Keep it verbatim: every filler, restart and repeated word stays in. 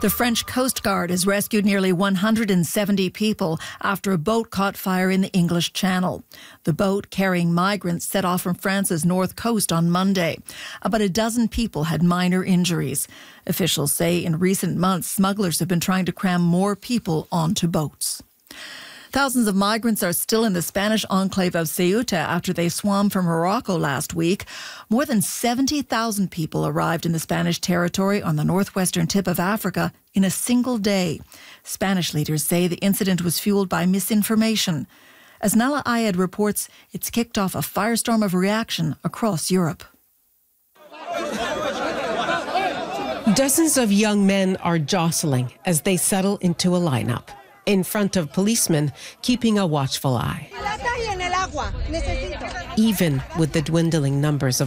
The French Coast Guard has rescued nearly one hundred seventy people after a boat caught fire in the English Channel. The boat carrying migrants set off from France's north coast on Monday. About a dozen people had minor injuries. Officials say in recent months, smugglers have been trying to cram more people onto boats. Thousands of migrants are still in the Spanish enclave of Ceuta after they swam from Morocco last week. More than seventy thousand people arrived in the Spanish territory on the northwestern tip of Africa in a single day. Spanish leaders say the incident was fueled by misinformation. As Nala Ayed reports, it's kicked off a firestorm of reaction across Europe. Dozens of young men are jostling as they settle into a lineup in front of policemen keeping a watchful eye. Even with the dwindling numbers of